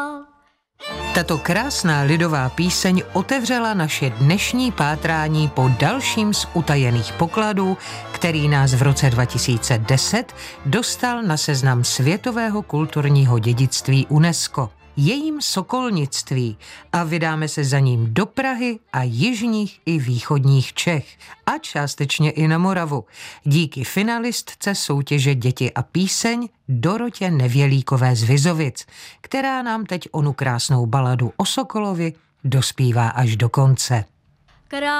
Tato krásná lidová píseň otevřela naše dnešní pátrání po dalším z utajených pokladů, který nás v roce 2010 dostal na seznam světového kulturního dědictví UNESCO. Jejím sokolnictví a vydáme se za ním do Prahy a jižních i východních Čech a částečně i na Moravu. Díky finalistce soutěže Děti a píseň Dorotě Nevělíkové z Vizovic, která nám teď onu krásnou baladu o Sokolovi dospívá až do konce.